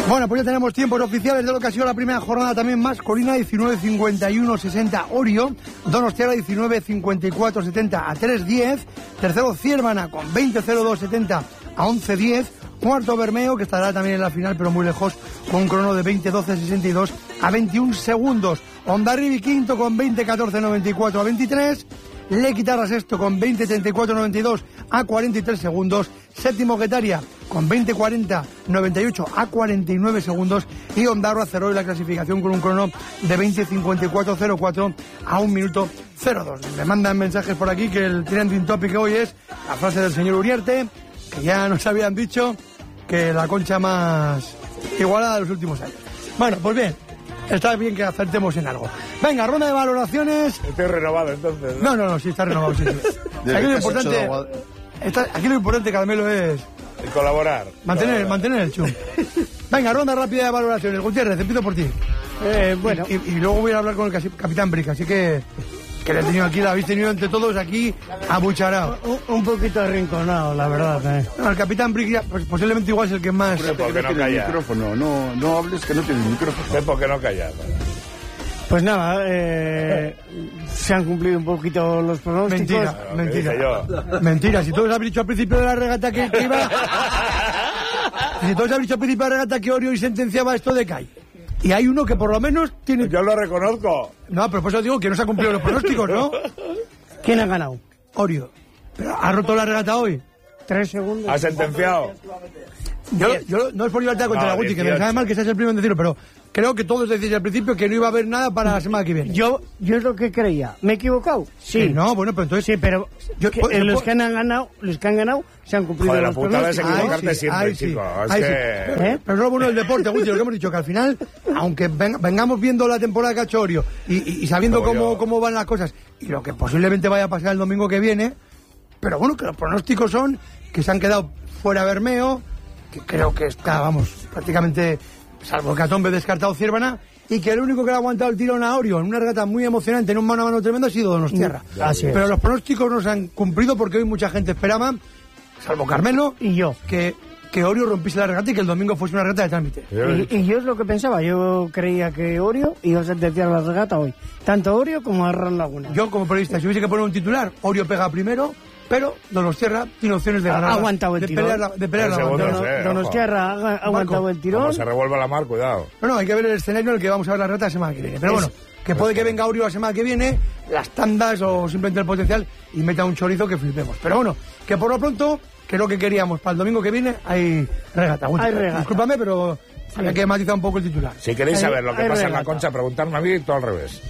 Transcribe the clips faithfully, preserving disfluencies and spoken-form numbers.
Bueno, pues ya tenemos tiempos oficiales de lo que ha sido la primera jornada también masculina, diecinueve cincuenta y uno sesenta Orio, Donostiarra diecinueve cincuenta y cuatro setenta a tres diez, tercero Ciervana con veinte cero dos setenta a once diez, cuarto Bermeo, que estará también en la final pero muy lejos, con un crono de veinte doce sesenta y dos a veintiún segundos, Hondarribi quinto con veinte catorce noventa y cuatro a veintitrés, Lequitarra sexto con veinte treinta y cuatro noventa y dos a cuarenta y tres segundos, séptimo Guetaria con veinte cuarenta noventa y ocho a cuarenta y nueve segundos y Ondarroa cerró la clasificación con un crono de veinte cincuenta y cuatro cero cuatro a un minuto cero dos. Me mandan mensajes por aquí que el trending topic hoy es la frase del señor Uriarte, que ya nos habían dicho que la concha más igualada de los últimos años. Bueno, pues bien, está bien que acertemos en algo. Venga, ronda de valoraciones. Estoy renovado entonces, ¿no? No, no, no, sí está renovado, sí, sí. Aquí lo importante, está, aquí lo importante, Carmelo, es... Y colaborar. Mantener, colaborar. mantener el chum. Venga, ronda rápida de valoraciones. Gutiérrez, empiezo por ti. Eh, bueno. Y, y, y luego voy a hablar con el casi, Capitán Brick, así que... Que le he tenido aquí, la habéis tenido entre todos aquí abucharado. Un, un poquito arrinconado, la verdad. Eh. No, el Capitán Brick ya, pues, posiblemente igual es el que más... Pepo, que no tiene callas. micrófono, no, no hables que no tienes micrófono. Pepo, que no callas. Pues nada, eh, se han cumplido un poquito los pronósticos. Mentira, Lo que mentira. dije yo. Mentira, si todos habéis dicho al principio de la regata que, que iba... Si todos habéis dicho al principio de la regata que Orio y sentenciaba esto de Kai. Y hay uno que por lo menos tiene... Yo lo reconozco. No, pero por eso digo que no se han cumplido los pronósticos, ¿no? ¿Quién ha ganado? Orio. Pero ha roto la regata hoy. Tres segundos. Ha sentenciado. Yo, yo no es por libertad contra No, la Guti, que me dieciocho. sabe mal que seas el primero en decirlo, pero creo que todos decís al principio que no iba a haber nada para la semana que viene. Yo, yo es lo que creía. ¿Me he equivocado? Sí. Que no, bueno, pero entonces... Sí, pero Yo- que- pues, en yo- los que han ganado, los que han ganado se han cumplido Joder, la los putada es pronósticos. equivocarte Ay, sí, siempre, ay, sí, chico. Es ay, sí. que... ¿Eh? Pero es lo bueno del deporte, Guti, lo que hemos dicho, que al final, aunque ven- vengamos viendo la temporada que ha hecho Orio y, y- y sabiendo Como cómo, yo. cómo van las cosas y lo que posiblemente vaya a pasar el domingo que viene, pero bueno, que los pronósticos son que se han quedado fuera Bermeo, que creo que está, vamos, prácticamente, salvo que Catombe descartado Ciervana, y que el único que le ha aguantado el tirón a Orio en una regata muy emocionante, en un mano a mano tremendo, ha sido Donostiarra. Así es. Pero los pronósticos no se han cumplido porque hoy mucha gente esperaba, salvo Carmelo, Y yo. que, que Orio rompiese la regata y que el domingo fuese una regata de trámite. Yo lo he dicho. Y, y yo es lo que pensaba. Yo creía que Orio iba a sentenciar la regata hoy. Tanto Orio como Arran Laguna. Yo, como periodista, si hubiese que poner un titular, Orio pega primero, pero Donostiarra tiene opciones de Ha ganar. aguantado el de tirón. pelear la, de pelear El la segundo, bandera. no sé. Dono- Donostiarra ha, ha aguantado el tirón. Como se revuelva la mar, cuidado. No, no, hay que ver el escenario en el que vamos a ver la regata la semana que viene. Pero bueno, que puede que venga Orio la semana que viene, las tandas o simplemente el potencial y meta un chorizo que flipemos. Pero bueno, que por lo pronto, que es lo que queríamos para el domingo que viene, hay regata. Bueno, Hay regata. Discúlpame, pero había que matizar un poco el titular. Si queréis Hay- saber lo que hay pasa en la regata. concha, preguntarme a mí y todo al revés.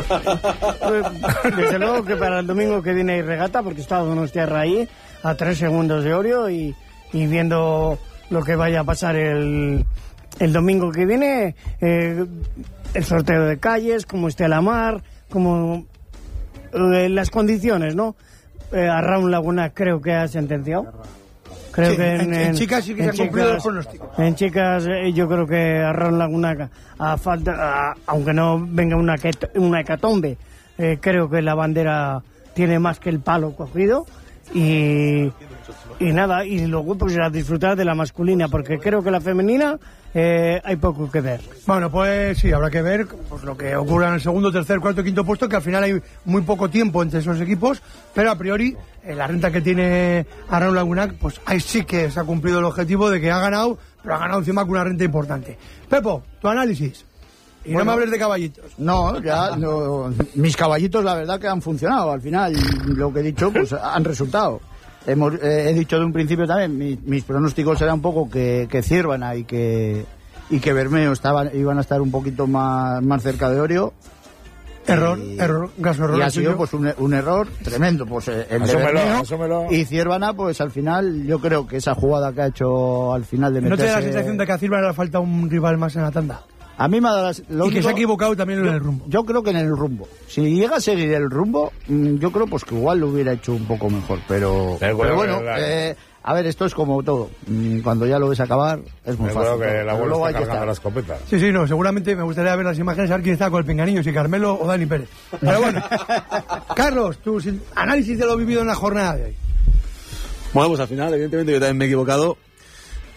Pues, desde luego que para el domingo que viene hay regata, porque está Donostiarra ahí, a tres segundos de Orio, y, y viendo lo que vaya a pasar el, el domingo que viene, eh, el sorteo de calles, cómo esté la mar, como eh, las condiciones, ¿no? Eh, a Raúl Laguna creo que ha sentenciado. Creo Sí, que en- en chicas sí que se han cumplido los pronósticos. En chicas, eh, yo creo que Arran Laguna, a falta, a- aunque no venga una, ket- una hecatombe, eh, creo que la bandera tiene más que el palo cogido. Y, y nada, y luego pues a disfrutar de la masculina, porque creo que la femenina eh, hay poco que ver. Bueno, pues sí, habrá que ver pues, lo que ocurra en el segundo, tercer, cuarto, quinto puesto, que al final hay muy poco tiempo entre esos equipos, pero a priori, eh, la renta que tiene Arnaud Lagunac, pues ahí sí que se ha cumplido el objetivo de que ha ganado, pero ha ganado encima con una renta importante. Pepo, tu análisis. Y no Bueno. me hables de caballitos. No, ya no, mis caballitos la verdad que han funcionado al final, lo que he dicho pues han resultado. Hemos, eh, he dicho de un principio también, mi- mis pronósticos eran un poco que, que Ciervana y que y que Bermeo estaban, iban a estar un poquito más, más cerca de Orio. Error, Y- error, graso error. Y ha el sido tuyo. pues un, un error tremendo, pues eh, el de Asúmelo, Bermeo. asúmelo. Y Ciervana pues al final yo creo que esa jugada que ha hecho al final de ¿No te meterse... da la sensación de que a Silva le falta un rival más en la tanda? A mí me ha dado la- lo Y que único- se ha equivocado también en yo, el rumbo. Yo creo que en el rumbo. Si llega a seguir el rumbo, mm, yo creo pues que igual lo hubiera hecho un poco mejor. Pero, Pero pero bueno, bueno, la- eh, a ver, esto es como todo. Mm, Cuando ya lo ves acabar, es muy Me fácil. acuerdo que todo. la Pero abuela luego está hay que cargando la estar. escopeta. Sí, sí, no, seguramente me gustaría ver las imágenes, a ver quién estaba con el pinganillo, si Carmelo o Dani Pérez. Pero bueno, Carlos, tu sin- análisis de lo vivido en la jornada de hoy. Bueno, pues al final, evidentemente, yo también me he equivocado.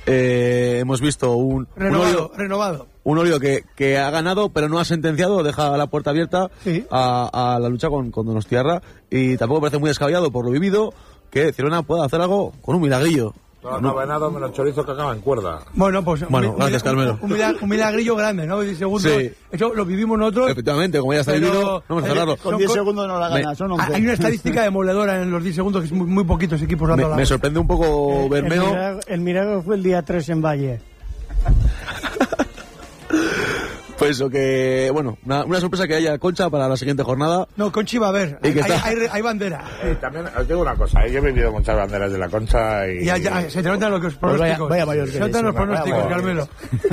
eh, hemos visto un... Renovado, un Orio, renovado. Un Orio que, que ha ganado, pero no ha sentenciado, deja la puerta abierta sí. a, a la lucha con, con Donostiarra, y tampoco parece muy descabellado por lo vivido que Cirona pueda hacer algo con un milagrillo. Todo no, venado menos chorizo que acaba en cuerda. Bueno, pues bueno, un, gracias, Carmelo. Un, un, un milagrillo grande, ¿no? diez segundos. Sí. Eso lo vivimos nosotros. Efectivamente, como ya está vivido, no vamos a cerrarlo. Con diez segundos no la gana, son once. Hay una estadística demoledora en los diez segundos que es muy, muy poquitos equipos dando me, me sorprende un poco el, Bermeo. El milagro, el milagro fue el día tres en Valle. Pues eso, que, bueno, una, una sorpresa que haya Concha para la siguiente jornada. No, Conchi va a haber. Hay, hay, hay, hay bandera. Eh, también os digo una cosa, yo he vivido muchas banderas de la Concha y... Ya, ya, se te notan los pronósticos. Pues vaya, vaya se notan los pronósticos, vaya, Carmelo.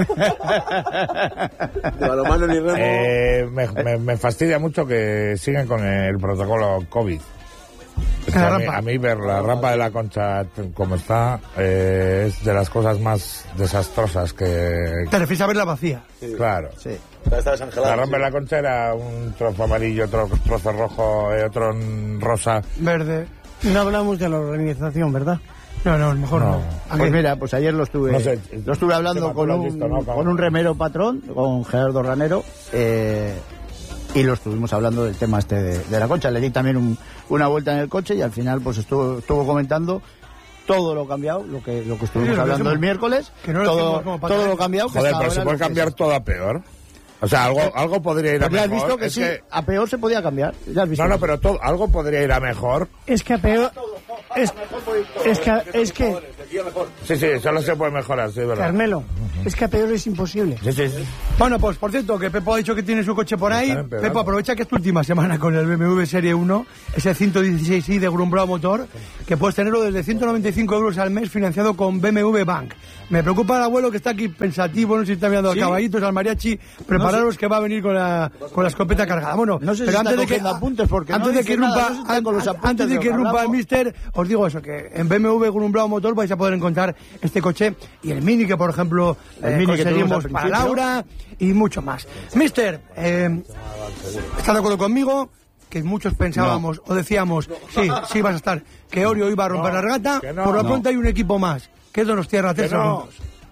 De balonmano ni remo. Eh, me, me, me fastidia mucho que sigan con el protocolo COVID. O sea, a, mí, a mí ver la rampa de la Concha como está eh, es de las cosas más desastrosas que... Te refieres a verla vacía. Sí. Claro. Sí. La rampa de la Concha era un trozo amarillo, otro trozo rojo, eh, otro rosa. Verde. No hablamos de la organización, ¿verdad? No, no, mejor no. no. Pues mira, pues ayer lo estuve, no sé, lo estuve hablando con un, visto, ¿no? con un remero patrón, con Gerardo Ranero, eh, y lo estuvimos hablando del tema este de, de la Concha. Le di también un, una vuelta en el coche y al final pues estuvo, estuvo comentando todo lo cambiado, lo que lo que estuvimos sí, hablando el miércoles, que no todo, todo lo cambiado. Joder, pero se puede cambiar es. todo a peor. O sea, algo, algo podría ir a mejor. ¿Ya has visto que es sí? Que... A peor se podía cambiar. ¿Ya has visto? No, no, pero todo, algo podría ir a mejor. Es que a peor... Es, es que... Es que sí, sí, solo se puede mejorar, sí, verdad. Carmelo, uh-huh. es que a peor es imposible. Sí, sí, sí. Bueno, pues por cierto, que Pepo ha dicho que tiene su coche por ahí. Pepo, aprovecha que es tu última semana con el B M W Serie uno, ese ciento dieciséis i de Grumbrao Motor, que puedes tenerlo desde ciento noventa y cinco euros al mes financiado con B M W Bank. Me preocupa el abuelo que está aquí pensativo, no sé si está mirando ¿Sí? a caballitos, al mariachi. Prepararos no sé. que va a venir con la, con la escopeta cargada. Bueno, no sé pero si antes de que apuntes porque antes no de que rompa, nada, no si antes de que rompa el mister, os digo eso, que en B M W Grumbrao Motor vais a poder encontrar este coche y el Mini que por ejemplo el eh, Mini conseguimos que para Laura y mucho más. Mister, eh, ¿está de acuerdo conmigo? Que muchos pensábamos no. o decíamos, sí, sí vas a estar, que Orio iba a romper no, la regata, no, por lo pronto no. hay un equipo más, que es Donostiarra tres segundos.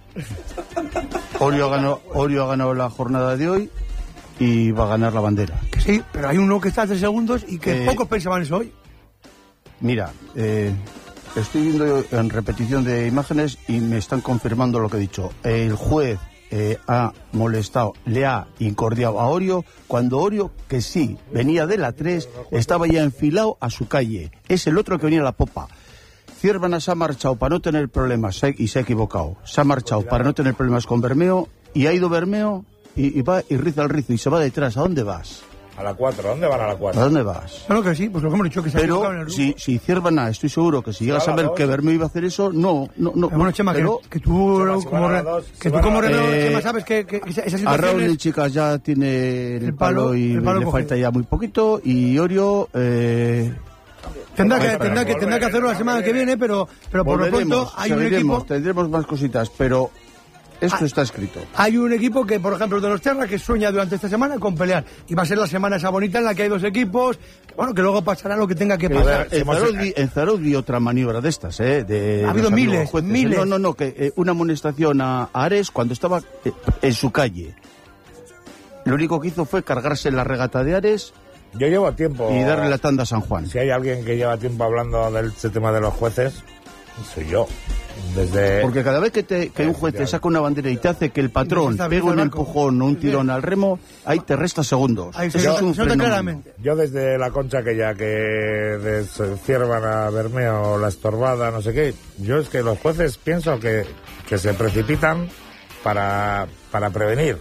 Orio ganó, Orio ha ganado la jornada de hoy y va a ganar la bandera. Que sí, pero hay uno que está a tres segundos y que eh, pocos pensaban eso hoy. Mira, eh, estoy viendo en repetición de imágenes y me están confirmando lo que he dicho. El juez eh, ha molestado, le ha incordiado a Orio cuando Orio, que sí, venía de la tres, estaba ya enfilado a su calle. Es el otro que venía a la popa. Ciervana se ha marchado para no tener problemas y se ha equivocado. Se ha marchado para no tener problemas con Bermeo y ha ido Bermeo y, y va y riza el rizo y se va detrás. ¿A dónde vas? A la cuatro, ¿dónde van a la cuatro? ¿A dónde vas? Claro que sí, pues lo que hemos dicho que se pero ha equivocado en el si, si Ciervana, estoy seguro que si llegas a ver dos. que Bermeo iba a hacer eso, no, no, no. Pero bueno, Chema, pero, que, que tú Chema, si como, re, dos, que si tú como remero, eh, Chema, sabes que, que esa, esa situación a Raúl es... y chicas ya tiene el, el palo, palo y el palo le cogido. Falta ya muy poquito y Orio... Eh, Tendrá que, tendrá, que, tendrá que hacerlo la semana que viene, pero, pero por lo pronto hay un equipo... Tendremos más cositas, pero esto ah, está escrito. Hay un equipo que, por ejemplo, Donostiarra, que sueña durante esta semana con pelear. Y va a ser la semana esa bonita en la que hay dos equipos, que, bueno, que luego pasará lo que tenga que pasar. En Zarot vi, en Zarot vi otra maniobra de estas, ¿eh? De, ha habido miles, jueces. miles. No, no, no, que eh, una amonestación a, a Ares cuando estaba eh, en su calle. Lo único que hizo fue cargarse la regata de Ares... Yo llevo tiempo... Y darle la tanda a San Juan. Si hay alguien que lleva tiempo hablando del este tema de los jueces, soy yo. Desde... Porque cada vez que, te, que un juez te saca una bandera y te hace que el patrón pegue un empujón o un tirón al remo, ahí te resta segundos. Ahí se nota, se nota claramente. Yo desde la Concha que ya que ciervan a Bermeo la estorbada, no sé qué, yo es que los jueces pienso que, que se precipitan para, para prevenir.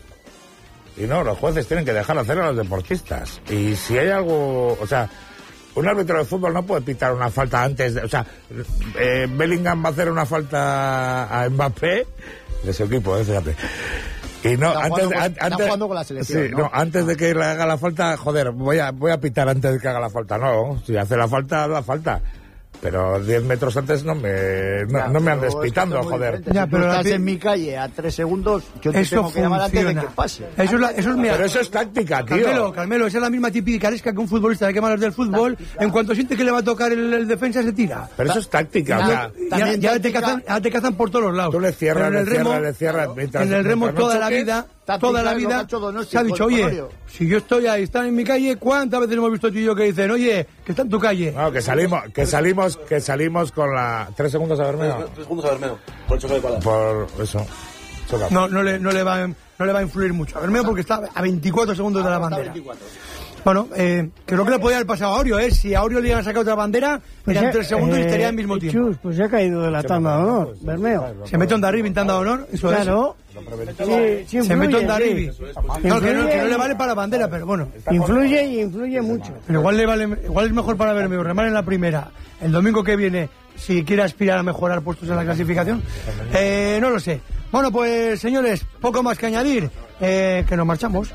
Y no, los jueces tienen que dejar hacer a los deportistas. Y si hay algo... O sea, un árbitro de fútbol no puede pitar una falta antes de... O sea, eh, Bellingham va a hacer una falta a Mbappé de su equipo, eh, fíjate. Y no, está antes, con, an, antes, jugando con la selección, sí, ¿no? no, antes de que le haga la falta, joder, voy a, voy a pitar antes de que haga la falta. No, si hace la falta, haz la falta. pero diez metros antes no me, no, Ya, no me andes pero es pitando, que esto es muy joder. diferente. Ya, Si pero tú estás la- en mi calle a tres segundos, yo te Eso tengo que llamar antes de funciona. que pase. Eso es, la, eso es mira, Pero eso es táctica, tío. Carmelo, Carmelo, esa es la misma picaresca que un futbolista de que malas del fútbol. En cuanto siente que le va a tocar el, el defensa, se tira. Pero eso es táctica, o sea, Ya, También ya te táctica- cazan, ya te cazan por todos los lados. Tú le cierras, Pero en le el remo- cierras, le cierras, mientras- En el remo mientras no toda la choques, vida, táctica toda la es lo que vida ha hecho Donosti se ha con dicho, oye, Honorio. si yo estoy ahí, están en mi calle, ¿cuántas veces hemos visto tú y yo que dicen, oye, que está en tu calle? No, que salimos, que salimos, que salimos con la... ¿Tres segundos a Bermeo? Tres segundos a Bermeo, por el choque de pala. Por eso. Choca. No, no le, no le va, no le va a influir mucho. A Bermeo porque está a veinticuatro segundos de la bandera. Bueno, eh, que es lo que le podía haber pasado a Orio, ¿eh? Si a Orio le iban a sacar otra bandera, Pues eran ya- tres segundos y eh, estaría al mismo tiempo. Chus, pues ya ha caído de la tanda de honor, Bermeo. Se mete onda arriba en tanda de honor, eso Claro. Sí, sí es. Se mete onda influye, arriba. sí. No, que no, que no Influye le vale para la bandera, pero bueno. Influye y influye mucho. Pero igual le vale, igual es mejor para Bermeo remar en la primera el domingo que viene si quiere aspirar a mejorar puestos en la clasificación. Eh, no lo sé. Bueno, pues señores, poco más que añadir, eh, que nos marchamos.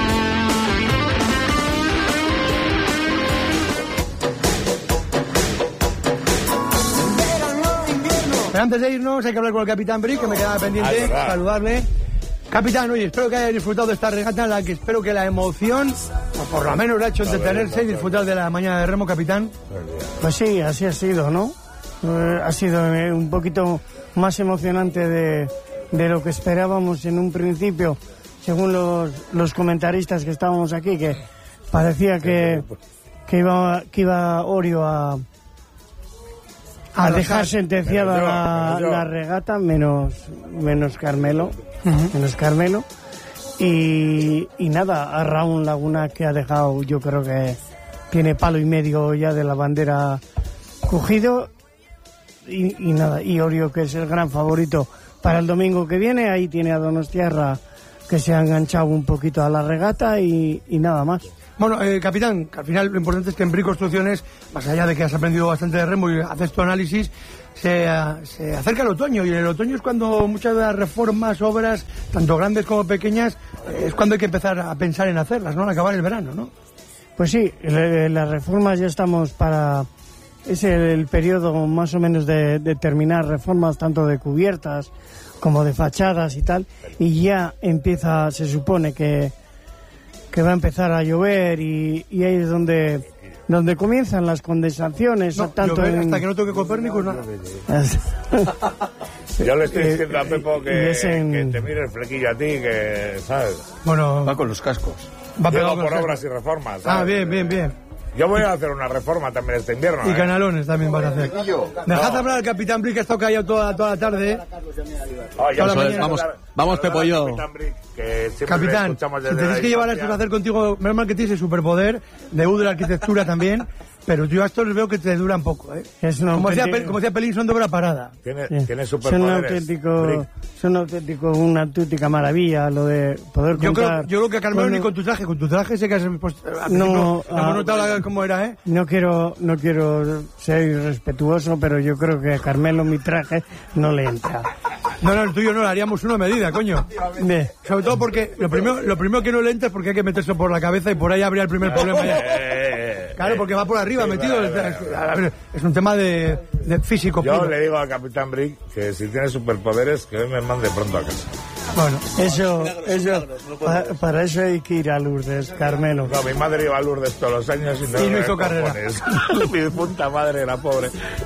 Pero antes de irnos hay que hablar con el Capitán Brick, que me quedaba pendiente, Ah, es verdad. saludarle. Capitán, oye, espero que haya disfrutado de esta regata en la que espero que la emoción, o por lo menos le ha hecho entretenerse y disfrutar de la mañana de remo, capitán. Pues sí, así ha sido, ¿no? Eh, ha sido eh, un poquito más emocionante de, de lo que esperábamos en un principio, según los, los comentaristas que estábamos aquí, que parecía que, que, iba, que iba Orio a, a A dejar dejar. sentenciada Menos yo, la, menos yo. la regata, menos, menos Carmelo, menos Carmelo. Y, y nada, a Raúl Laguna, que ha dejado, yo creo que tiene palo y medio ya de la bandera cogido. Y, y nada, y Orio, que es el gran favorito para el domingo que viene. Ahí tiene a Donostiarra, que se ha enganchado un poquito a la regata, y, y nada más. Bueno, eh, capitán, que al final lo importante es que en Brick Construcciones, más allá de que has aprendido bastante de remo y haces tu análisis, se, ah, se acerca el otoño, y el otoño es cuando muchas de las reformas, obras, tanto grandes como pequeñas, eh, es cuando hay que empezar a pensar en hacerlas, ¿no? Al acabar el verano, ¿no? Pues sí, le- las reformas ya estamos para... Es el, el periodo más o menos de, de terminar reformas tanto de cubiertas como de fachadas y tal, y ya empieza, se supone que, que va a empezar a llover, y, y ahí es donde, donde comienzan las condensaciones. No, tanto llover en- hasta que no toque Copérnico, nada. Yo le estoy Eh, diciendo a Pepo y que, es en- que te mire el flequillo a ti, que, ¿sabes? Bueno, Va con los cascos. va Digo pegado con por los- obras y reformas, Ah, ¿sabes? bien, bien, bien. Yo voy a hacer una reforma también este invierno, Y ¿eh? canalones también van a hacer. Dejad hablar al Capitán Brick, que ha estado callado toda, toda la tarde. ¿eh? Oh, ya Toda la sabes, mañana. Vamos, vamos, Pepo y yo. Capitán Brick, que siempre le Capitán, escuchamos si desde tenéis la que llevar a distancia. estos a hacer contigo, menos mal que tienes el superpoder de U de la arquitectura también, pero yo a estos les veo que te duran poco, ¿eh? Es un Como decía, auténtico- Pe- como decía Pelín, son de obra parada. Tiene, Sí. tiene Son un superpoderes. auténtico, Brick. son auténtico, una auténtica maravilla lo de poder Yo creo, contar. yo creo que a Carmelo Bueno, ni con tu traje, con tu traje sé que has puesto... al No, principio ah, hemos notado la- cómo era, ¿eh? No quiero, no quiero ser irrespetuoso, pero yo creo que a Carmelo mi traje no le entra. No, no, el tuyo no, le haríamos una medida, coño. Ve, Sobre todo porque lo primero, lo primero que no le entra es porque hay que meterse por la cabeza y por ahí habría el primer problema. ya. Eh, Claro, porque va por arriba sí, metido. vale, vale, vale. A ver, es un tema de, de físico Yo puro. le digo al Capitán Brick que si tiene superpoderes, que hoy me mande pronto a casa. Bueno, eso, eso, pa- para eso hay que ir a Lourdes, Carmelo. No, mi madre iba a Lourdes todos los años y no, Y no me hizo carrera. cojones. Mi puta madre, la pobre.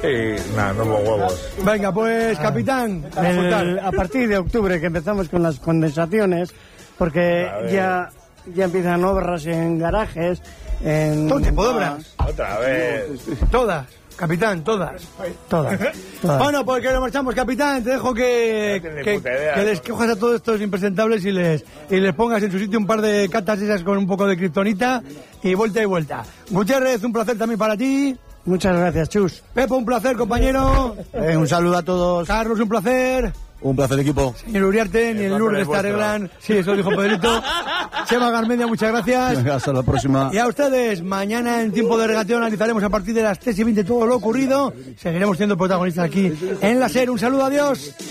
Y nada, no hubo huevos. venga, pues, capitán, a El- disfrutar. a partir de octubre, que empezamos con las condensaciones, porque A ver. ya, ya empiezan obras en garajes, en Todo tipo de obras. Otra vez. Todas, capitán, todas. todas. todas. Bueno, pues que nos marchamos, capitán. Te dejo que, No tiene ni que, puta idea, que ¿no? les cojas a todos estos impresentables y les, y les pongas en su sitio un par de catas esas con un poco de kriptonita y vuelta y vuelta. Gutiérrez, un placer también para ti. Muchas gracias, Chus. Pepo, un placer, compañero. Eh, un saludo a todos. Carlos, un placer. Un placer, equipo. Señor Uriarte, ni el placer Lourdes es te vuestro. arreglan. Sí, eso dijo Pedrito. Chema Garmendia, muchas gracias. Venga, hasta la próxima. Y a ustedes, mañana en tiempo de regateo analizaremos a partir de las tres y veinte todo lo ocurrido. Seguiremos siendo protagonistas aquí en la SER. Un saludo, adiós.